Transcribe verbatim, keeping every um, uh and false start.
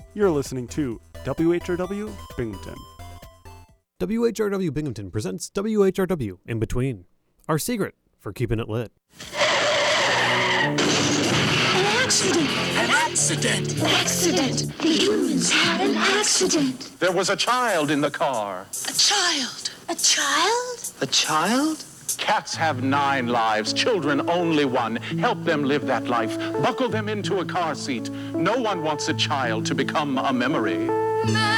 You're listening to W H R W Binghamton. W H R W Binghamton presents W H R W In Between, our secret for keeping it lit. An accident! An accident! An accident! The humans had an accident! There was a child in the car. A child! A child? A child? Cats have nine lives, children only one. Help them live that life. Buckle them into a car seat. No one wants a child to become a memory.